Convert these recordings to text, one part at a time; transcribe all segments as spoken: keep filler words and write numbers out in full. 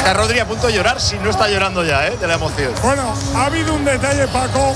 Está Rodri a punto de llorar, si no está llorando ya, ¿eh? De la emoción. Bueno, ha habido un detalle, Paco,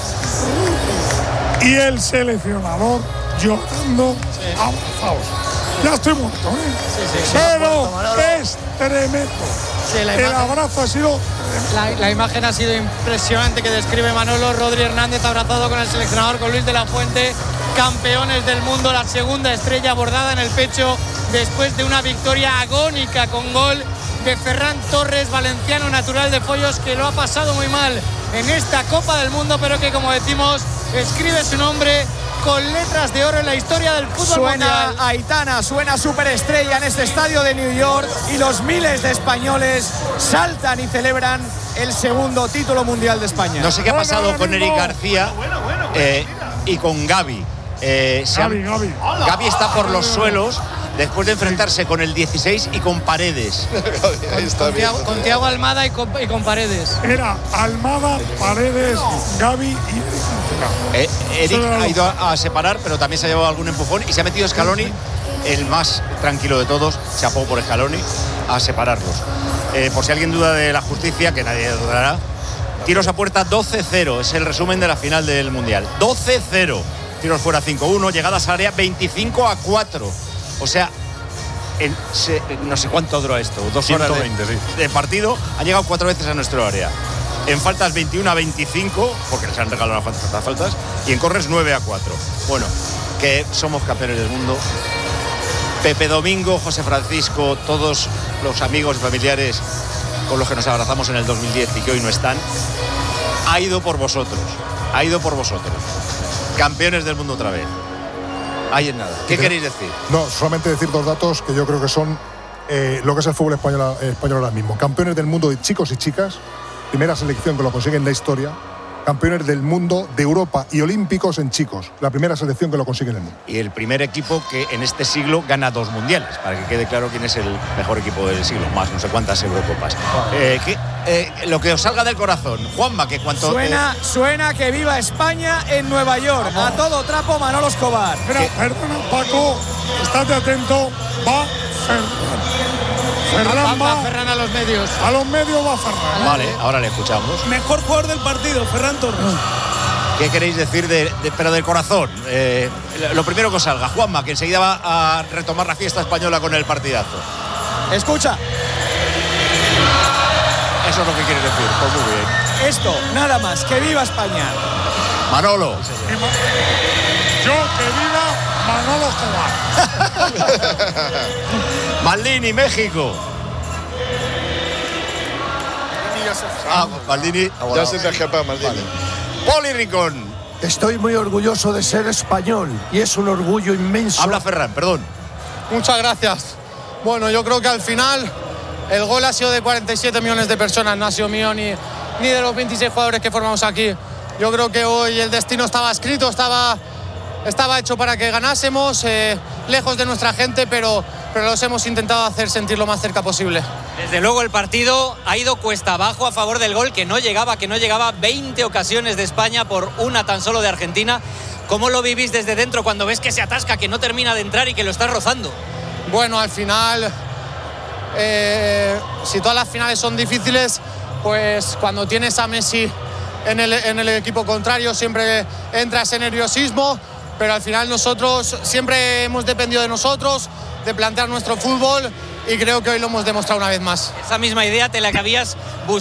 y el seleccionador llorando, sí. Abrazados. Ya estoy muerto, ¿eh? Sí, sí, sí, pero muerto, es tremendo. Sí, la el imagen, abrazo ha sido la, la imagen ha sido impresionante que describe Manolo. Rodri Hernández abrazado con el seleccionador, con Luis de la Fuente, campeones del mundo, la segunda estrella bordada en el pecho después de una victoria agónica con gol de Ferran Torres, valenciano natural de Foios, que lo ha pasado muy mal en esta Copa del Mundo, pero que, como decimos, escribe su nombre con letras de oro en la historia del fútbol suena mundial. Aitana, suena superestrella en este estadio de New York, y los miles de españoles saltan y celebran el segundo título mundial de España. No sé qué ha pasado con Eric García eh, y con Gavi. Eh, Gavi, han, Gavi. Gavi está por los suelos después de enfrentarse con el dieciséis y con Paredes. con, Thiago, con Thiago Almada y con, y con Paredes. Era Almada, Paredes, Gavi y eh, Eric ha ido a, a separar, pero también se ha llevado algún empujón y se ha metido Scaloni, el más tranquilo de todos, chapó por Scaloni, a separarlos. Eh, por si alguien duda de la justicia, que nadie dudará, tiros a puerta doce cero, es el resumen de la final del Mundial. doce cero, tiros fuera cinco uno, llegadas al área veinticinco a cuatro. O sea, en, se, no sé cuánto duró esto, dos horas de, sí. de partido, han llegado cuatro veces a nuestro área. En faltas veintiuno a veinticinco, porque les han regalado unas cuantas faltas, y en corners nueve a cuatro. Bueno, que somos campeones del mundo. Pepe Domingo, José Francisco, todos los amigos y familiares con los que nos abrazamos en el dos mil diez y que hoy no están, ha ido por vosotros, ha ido por vosotros. Campeones del mundo otra vez. Ahí es nada. ¿Qué queréis decir? No, solamente decir dos datos que yo creo que son eh, lo que es el fútbol español, español ahora mismo. Campeones del mundo de chicos y chicas, primera selección que lo consigue en la historia. Campeones del mundo de Europa y olímpicos en chicos, la primera selección que lo consigue en el mundo. Y el primer equipo que en este siglo gana dos mundiales, para que quede claro quién es el mejor equipo del siglo, más no sé cuántas Eurocopas. Eh, que, eh, lo que os salga del corazón, Juanma, que cuanto... Suena, eh, suena que viva España en Nueva York, vamos. A todo trapo Manolo Escobar. Pero, perdona, Paco, estate atento, va Ferran. Ferran va, va Ferran a los medios. A los medios va Ferran. Vale, ahora le escuchamos. Mejor jugador del partido, Ferran Torres. ¿Qué queréis decir de, de, pero del corazón? Eh, lo primero que os salga, Juanma, que enseguida va a retomar la fiesta española con el partidazo. Escucha. Eso es lo que quieres decir, pues muy bien. Esto, nada más, que viva España. Manolo. Yo que viva Manolo Escobar. Maldini, México. Ah, Maldini. Ya se te escapa, Maldini. Vale. Poli Rincón. Estoy muy orgulloso de ser español y es un orgullo inmenso. Habla Ferran, perdón. Muchas gracias. Bueno, yo creo que al final el gol ha sido de cuarenta y siete millones de personas, no ha sido mío ni, ni de los veintiséis jugadores que formamos aquí. Yo creo que hoy el destino estaba escrito, estaba, estaba hecho para que ganásemos, eh, lejos de nuestra gente, pero, pero los hemos intentado hacer sentir lo más cerca posible. Desde luego el partido ha ido cuesta abajo a favor del gol, que no llegaba, que no llegaba. veinte ocasiones de España por una tan solo de Argentina. ¿Cómo lo vivís desde dentro cuando ves que se atasca, que no termina de entrar y que lo estás rozando? Bueno, al final, eh, si todas las finales son difíciles, pues cuando tienes a Messi en el, en el equipo contrario siempre entra ese nerviosismo, pero al final nosotros siempre hemos dependido de nosotros, de plantear nuestro fútbol, y creo que hoy lo hemos demostrado una vez más. Esa misma idea te la que habías buscado